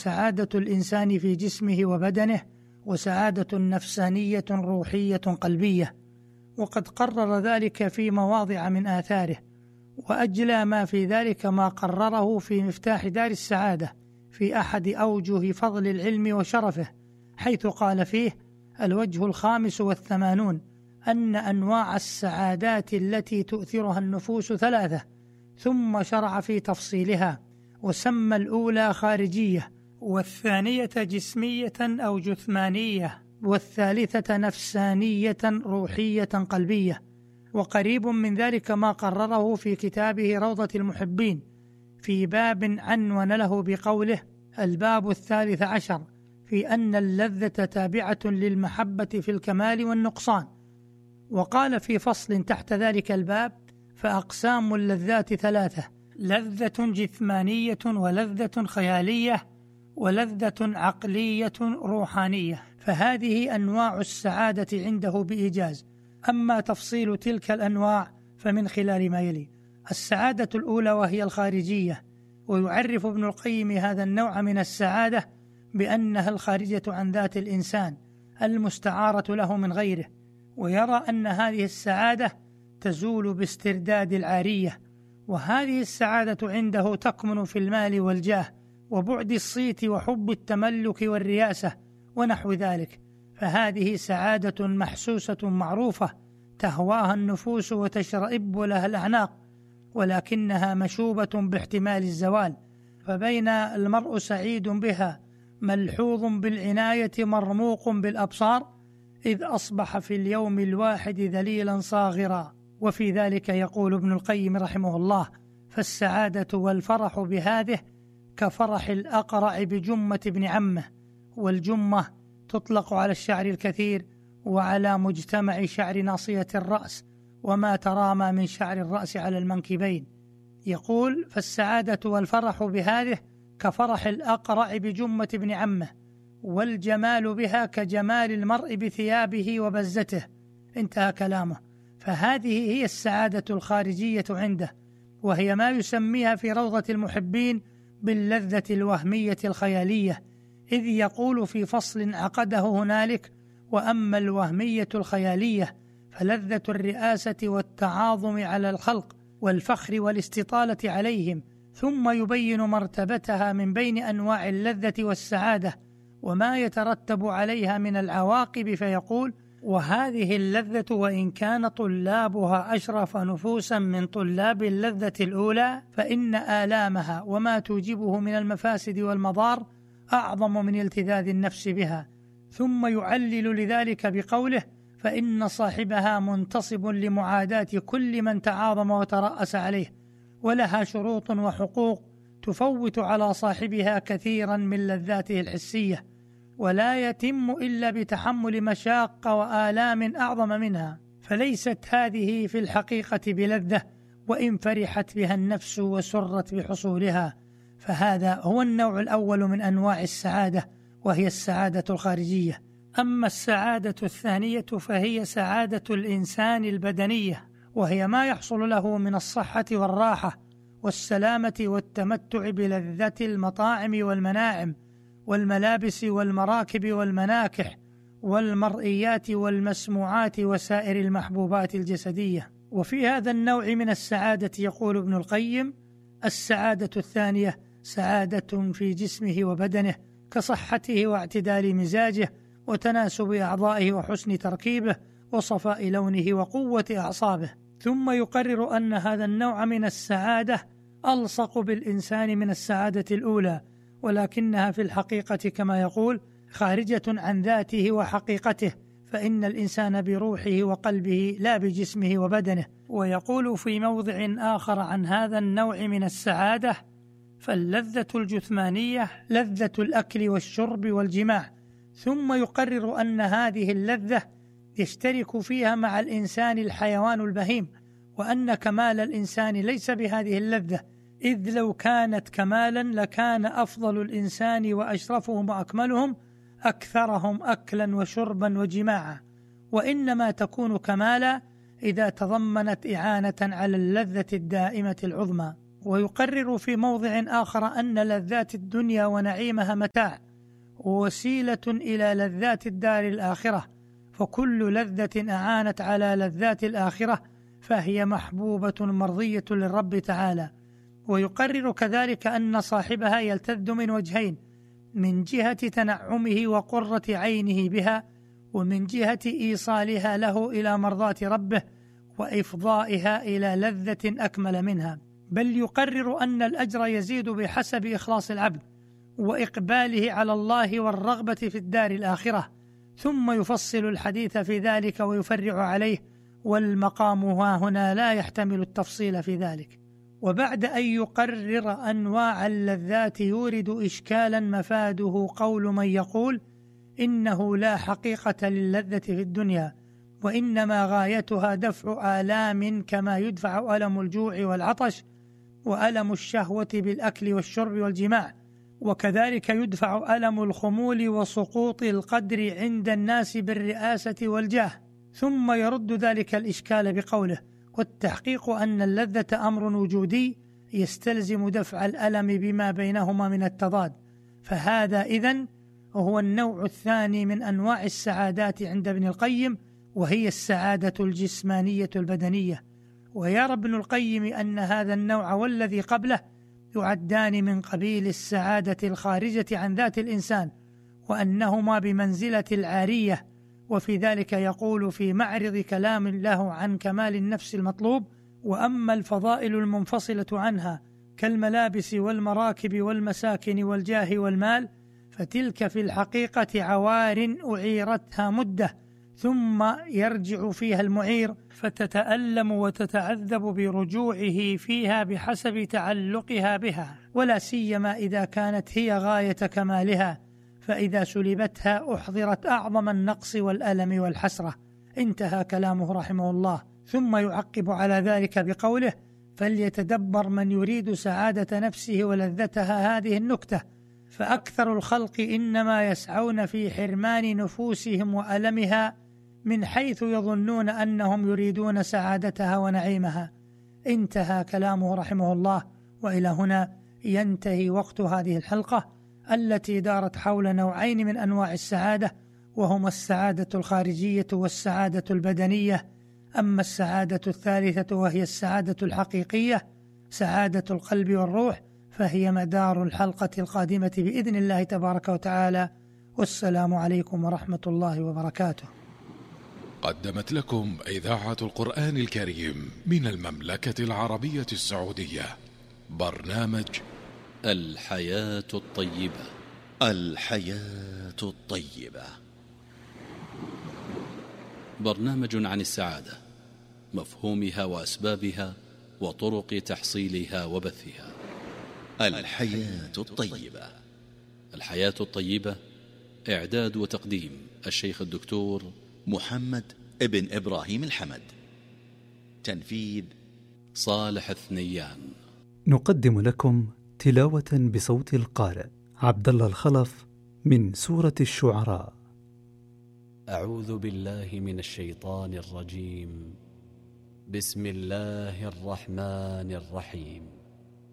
سعادة الإنسان في جسمه وبدنه، وسعادة نفسانية روحية قلبية، وقد قرر ذلك في مواضع من آثاره، وأجلى ما في ذلك ما قرره في مفتاح دار السعادة في أحد أوجه فضل العلم وشرفه، حيث قال فيه: الوجه 85 أن أنواع السعادات التي تؤثرها النفوس 3، ثم شرع في تفصيلها، وسمى الأولى خارجية، والثانية جسمية أو جثمانية، والثالثة نفسانية روحية قلبية. وقريب من ذلك ما قرره في كتابه روضة المحبين في باب عنون له بقوله: الباب 13 في أن اللذة تابعة للمحبة في الكمال والنقصان. وقال في فصل تحت ذلك الباب: فأقسام اللذات 3: لذة جثمانية، ولذة خيالية، ولذة عقلية روحانية. فهذه أنواع السعادة عنده بإيجاز. أما تفصيل تلك الأنواع فمن خلال ما يلي: السعادة الأولى وهي الخارجية، ويعرف ابن القيم هذا النوع من السعادة بأنها الخارجة عن ذات الإنسان المستعارة له من غيره، ويرى أن هذه السعادة تزول باسترداد العارية، وهذه السعادة عنده تكمن في المال والجاه وبعد الصيت وحب التملك والرياسة ونحو ذلك. فهذه سعادة محسوسة معروفة تهواها النفوس وتشرئب لها الأعناق، ولكنها مشوبة باحتمال الزوال. فبين المرء سعيد بها ملحوظ بالعناية مرموق بالأبصار، إذ أصبح في اليوم الواحد ذليلا صاغرا. وفي ذلك يقول ابن القيم رحمه الله: فالسعادة والفرح بهذه كفرح الأقرع بجمة ابن عمه. والجمة تطلق على الشعر الكثير وعلى مجتمع شعر ناصية الرأس وما ترامى من شعر الرأس على المنكبين. يقول: فالسعادة والفرح بهذه كفرح الأقرع بجمة ابن عمه، والجمال بها كجمال المرء بثيابه وبزته. انتهى كلامه. فهذه هي السعادة الخارجية عنده، وهي ما يسميها في روضة المحبين باللذة الوهمية الخيالية، إذ يقول في فصل عقده هنالك: وأما الوهمية الخيالية فلذة الرئاسة والتعاظم على الخلق والفخر والاستطالة عليهم. ثم يبين مرتبتها من بين أنواع اللذة والسعادة وما يترتب عليها من العواقب، فيقول: وهذه اللذة وإن كان طلابها أشرف نفوسا من طلاب اللذة الأولى، فإن آلامها وما توجبه من المفاسد والمضار أعظم من التذاذ النفس بها. ثم يعلل لذلك بقوله: فإن صاحبها منتصب لمعاداة كل من تعاظم وترأس عليه، ولها شروط وحقوق تفوت على صاحبها كثيرا من لذاته الحسية، ولا يتم إلا بتحمل مشاق وآلام أعظم منها. فليست هذه في الحقيقة بلذة وإن فرحت بها النفس وسرت بحصولها. فهذا هو النوع الأول من أنواع السعادة، وهي السعادة الخارجية. أما السعادة الثانية فهي سعادة الإنسان البدنية، وهي ما يحصل له من الصحة والراحة والسلامة والتمتع بلذة المطاعم والمناعم والملابس والمراكب والمناكح والمرئيات والمسموعات وسائر المحبوبات الجسدية. وفي هذا النوع من السعادة يقول ابن القيم: السعادة الثانية سعادة في جسمه وبدنه، كصحته واعتدال مزاجه وتناسب أعضائه وحسن تركيبه وصفاء لونه وقوة أعصابه. ثم يقرر أن هذا النوع من السعادة ألصق بالإنسان من السعادة الأولى، ولكنها في الحقيقة كما يقول خارجة عن ذاته وحقيقته، فإن الإنسان بروحه وقلبه لا بجسمه وبدنه. ويقول في موضع آخر عن هذا النوع من السعادة: فاللذة الجثمانية لذة الأكل والشرب والجماع. ثم يقرر أن هذه اللذة يشترك فيها مع الإنسان الحيوان البهيم، وأن كمال الإنسان ليس بهذه اللذة، إذ لو كانت كمالا لكان أفضل الإنسان وأشرفهم وأكملهم أكثرهم أكلا وشربا وجماعا، وإنما تكون كمالا إذا تضمنت إعانة على اللذة الدائمة العظمى. ويقرر في موضع آخر أن لذات الدنيا ونعيمها متاع ووسيلة إلى لذات الدار الآخرة، فكل لذة أعانت على لذات الآخرة فهي محبوبة مرضية للرب تعالى. ويقرر كذلك أن صاحبها يلتذ من وجهين: من جهة تنعمه وقرة عينه بها، ومن جهة إيصالها له إلى مرضاة ربه وإفضائها إلى لذة أكمل منها. بل يقرر أن الأجر يزيد بحسب إخلاص العبد وإقباله على الله والرغبة في الدار الآخرة، ثم يفصل الحديث في ذلك ويفرع عليه، والمقام هنا لا يحتمل التفصيل في ذلك. وبعد أن يقرر أنواع اللذات يورد إشكالا مفاده قول من يقول إنه لا حقيقة للذة في الدنيا، وإنما غايتها دفع آلام كما يدفع ألم الجوع والعطش وألم الشهوة بالأكل والشرب والجماع، وكذلك يدفع ألم الخمول وسقوط القدر عند الناس بالرئاسة والجاه. ثم يرد ذلك الإشكال بقوله: والتحقيق أن اللذة أمر وجودي يستلزم دفع الألم بما بينهما من التضاد، فهذا إذن وهو النوع الثاني من أنواع السعادات عند ابن القيم، وهي السعادة الجسمانية البدنية. ويرى ابن القيم أن هذا النوع والذي قبله يعدان من قبيل السعادة الخارجة عن ذات الإنسان، وأنهما بمنزلة العارية. وفي ذلك يقول في معرض كلام له عن كمال النفس المطلوب: وأما الفضائل المنفصلة عنها كالملابس والمراكب والمساكن والجاه والمال فتلك في الحقيقة عوار أعيرتها مدة، ثم يرجع فيها المعير فتتألم وتتعذب برجوعه فيها بحسب تعلقها بها، ولا سيما إذا كانت هي غاية كمالها، فإذا سلبتها أحضرت أعظم النقص والألم والحسرة. انتهى كلامه رحمه الله. ثم يعقب على ذلك بقوله: فليتدبر من يريد سعادة نفسه ولذتها هذه النكتة، فأكثر الخلق إنما يسعون في حرمان نفوسهم وألمها من حيث يظنون أنهم يريدون سعادتها ونعيمها. انتهى كلامه رحمه الله. وإلى هنا ينتهي وقت هذه الحلقة التي دارت حول نوعين من أنواع السعادة، وهما السعادة الخارجية والسعادة البدنية. أما السعادة الثالثة وهي السعادة الحقيقية، سعادة القلب والروح، فهي مدار الحلقة القادمة بإذن الله تبارك وتعالى. والسلام عليكم ورحمة الله وبركاته. قدمت لكم إذاعة القرآن الكريم من المملكة العربية السعودية برنامج الحياة الطيبة. الحياة الطيبة، برنامج عن السعادة، مفهومها وأسبابها وطرق تحصيلها وبثها. الحياة الطيبة. الحياة الطيبة، إعداد وتقديم الشيخ الدكتور محمد ابن إبراهيم الحمد. تنفيذ صالح الثنيان. نقدم لكم تلاوة بصوت القارئ عبد الله الخلف من سورة الشعراء. أعوذ بالله من الشيطان الرجيم. بسم الله الرحمن الرحيم.